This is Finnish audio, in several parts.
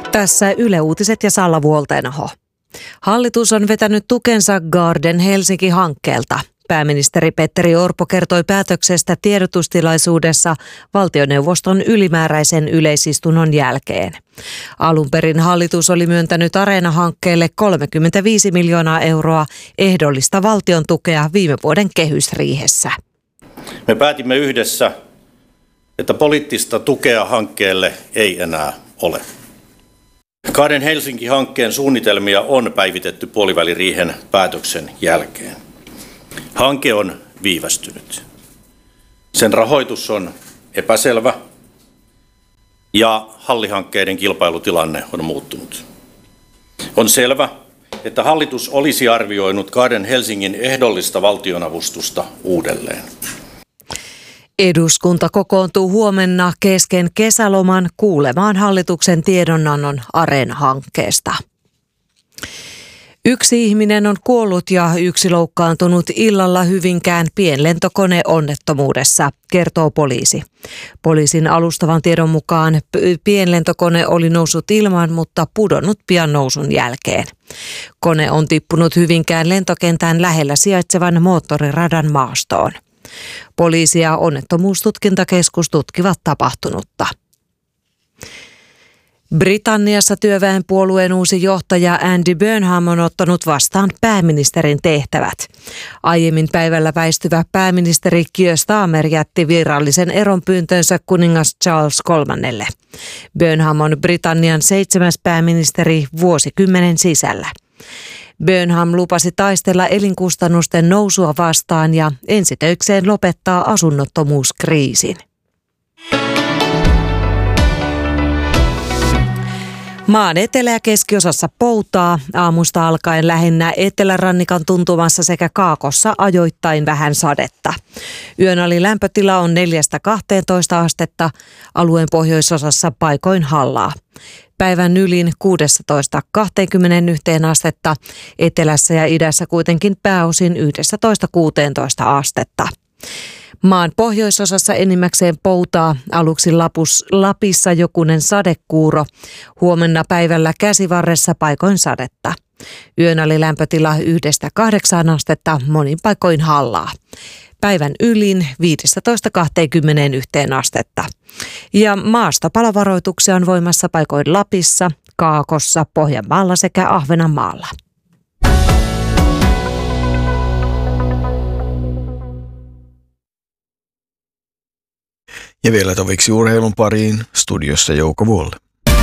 Tässä Yle Uutiset ja Salla Vuoltenaho. Hallitus on vetänyt tukensa Garden Helsinki-hankkeelta. Pääministeri Petteri Orpo kertoi päätöksestä tiedotustilaisuudessa valtioneuvoston ylimääräisen yleisistunnon jälkeen. Alun perin hallitus oli myöntänyt Areena-hankkeelle 35 miljoonaa euroa ehdollista valtion tukea viime vuoden kehysriihessä. Me päätimme yhdessä, että poliittista tukea hankkeelle ei enää ole. Garden Helsinki-hankkeen suunnitelmia on päivitetty puoliväliriihen päätöksen jälkeen. Hanke on viivästynyt. Sen rahoitus on epäselvä ja hallihankkeiden kilpailutilanne on muuttunut. On selvä, että hallitus olisi arvioinut Garden Helsingin ehdollista valtionavustusta uudelleen. Eduskunta kokoontuu huomenna kesken kesäloman kuulemaan hallituksen tiedonannon Areena-hankkeesta. Yksi ihminen on kuollut ja yksi loukkaantunut illalla Hyvinkään pienlentokoneonnettomuudessa, kertoo poliisi. Poliisin alustavan tiedon mukaan pienlentokone oli noussut ilmaan, mutta pudonnut pian nousun jälkeen. Kone on tippunut Hyvinkään lentokentän lähellä sijaitsevan moottoriradan maastoon. Poliisi ja onnettomuustutkintakeskus tutkivat tapahtunutta. Britanniassa työväenpuolueen uusi johtaja Andy Burnham on ottanut vastaan pääministerin tehtävät. Aiemmin päivällä väistyvä pääministeri Keir Starmer jätti virallisen eronpyyntönsä kuningas Charles III. Burnham on Britannian 7. pääministeri vuosikymmenen sisällä. Burnham lupasi taistella elinkustannusten nousua vastaan ja ensitöikseen lopettaa asunnottomuuskriisin. Maan etelä- ja keskiosassa poutaa, aamusta alkaen lähinnä etelärannikan tuntumassa sekä kaakossa ajoittain vähän sadetta. Yön alilämpötila on 4-12 astetta, alueen pohjoisosassa paikoin hallaa. Päivän ylin 16-21 astetta, etelässä ja idässä kuitenkin pääosin 11-16 astetta. Maan pohjoisosassa enimmäkseen poutaa, aluksi Lapissa jokunen sadekuuro, huomenna päivällä Käsivarressa paikoin sadetta. Yön alilämpötila 1-8 astetta, monin paikoin hallaa. Päivän ylin 15-21 astetta. Ja maastopalovaroituksia on voimassa paikoin Lapissa, Kaakossa, Pohjanmaalla sekä Ahvenanmaalla. Ja vielä toviksi urheilun pariin, studiossa Jouko Vuolle.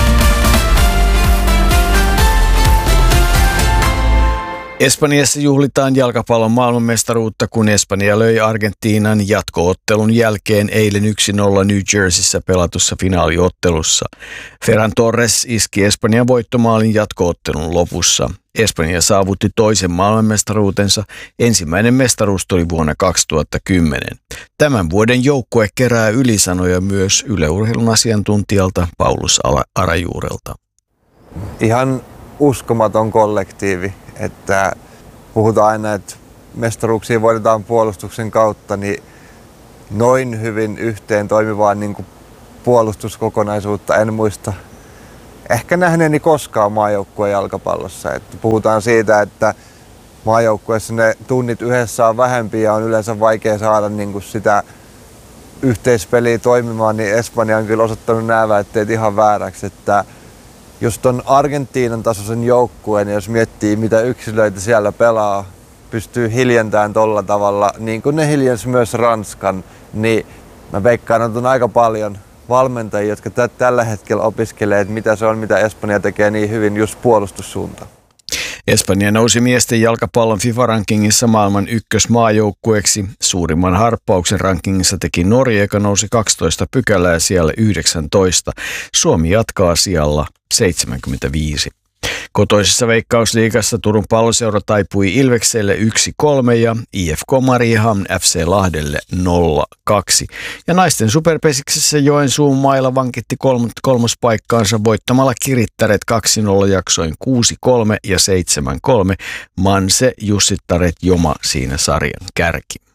Espanjassa juhlitaan jalkapallon maailmanmestaruutta, kun Espanja löi Argentiinan jatkoottelun jälkeen eilen 1-0 New Jerseyssä pelatussa finaaliottelussa. Ferran Torres iski Espanjan voittomaalin jatkoottelun lopussa. Espanja saavutti toisen maailmanmestaruutensa. Ensimmäinen mestaruus tuli vuonna 2010. Tämän vuoden joukkue kerää ylisanoja myös Yle Urheilun asiantuntijalta Paulus Arajuurelta. Ihan uskomaton kollektiivi, että puhutaan aina, että mestaruuksia voitetaan puolustuksen kautta, niin noin hyvin yhteen toimivaa niin kuin puolustuskokonaisuutta en muista ehkä nähneeni koskaan maajoukkueen jalkapallossa. Että puhutaan siitä, että maajoukkueessa ne tunnit yhdessä on vähempi ja on yleensä vaikea saada niin kuin sitä yhteispeliä toimimaan, niin Espanja on kyllä osoittanut nämä väitteet ihan vääräksi. Että jos ton Argentiinan tasoisen joukkueen, jos miettii mitä yksilöitä siellä pelaa, pystyy hiljentämään tolla tavalla, niin kuin ne hiljensi myös Ranskan, niin mä veikkaan, että on aika paljon valmentajia, jotka tällä hetkellä opiskelee, että mitä se on, mitä Espanja tekee niin hyvin just puolustussuuntaan. Espanja nousi miesten jalkapallon FIFA-rankingissa maailman ykkösmaajoukkueeksi. Suurimman harppauksen rankingissa teki Norja, joka nousi 12 pykälää siellä 19. Suomi jatkaa sijalla 75. Kotoisessa Veikkausliigassa Turun Palloseura taipui Ilvekselle 1-3 ja IFK Mariehamn FC Lahdelle 0-2. Ja naisten superpesiksessä Joensuun mailla vankitti kolmospaikkaansa voittamalla Kirittäret 2-0 jaksoin 6-3 ja 7-3. Manse jussittaret Joma siinä sarjan kärki.